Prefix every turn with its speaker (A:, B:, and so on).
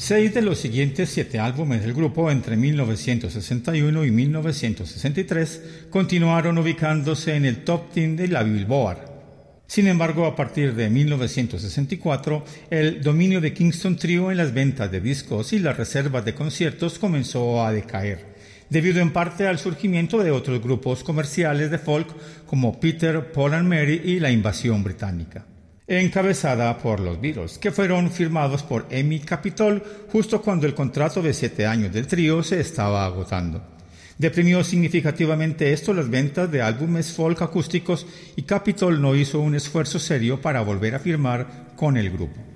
A: 6 de los siguientes 7 álbumes del grupo entre 1961 y 1963 continuaron ubicándose en el top 10 de la Billboard. Sin embargo, a partir de 1964, el dominio de Kingston Trio en las ventas de discos y las reservas de conciertos comenzó a decaer, debido en parte al surgimiento de otros grupos comerciales de folk como Peter, Paul and Mary y La Invasión Británica, encabezada por los Beatles, que fueron firmados por EMI Capitol justo cuando el contrato de 7 años del trío se estaba agotando. Deprimió significativamente esto las ventas de álbumes folk acústicos y Capitol no hizo un esfuerzo serio para volver a firmar con el grupo.